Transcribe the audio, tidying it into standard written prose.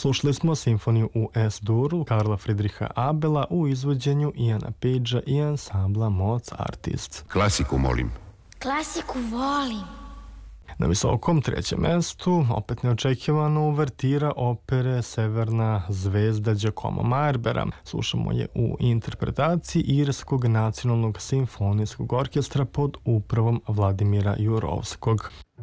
Slušali smo simfoniju u S-duru Karla Friedricha Abela u izvođenju Iana Pagea i ansambla Mozartists. Klasiku molim. Klasiku volim. Na visokom trećem mestu, opet neočekivano, uvertira opere Severna zvezda Giacomo Meyerbeera. Slušamo je u interpretaciji Irskog nacionalnog simfonijskog orkestra pod upravom Vladimira Jurovskog.